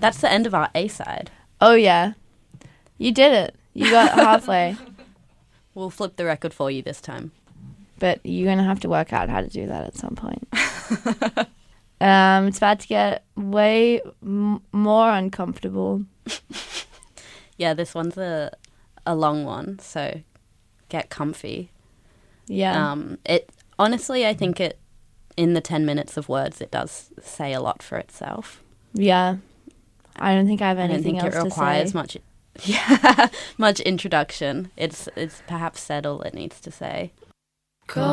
That's the end of our A-side. Oh, yeah. You did it. You got halfway. We'll flip the record for you this time. But you're going to have to work out how to do that at some point. It's about to get way more uncomfortable. Yeah, this one's a long one, so get comfy. Yeah. Honestly, I think in the 10 minutes of words, it does say a lot for itself. Yeah. I don't think I have anything else to say. I don't think it requires much introduction. It's perhaps said all it needs to say.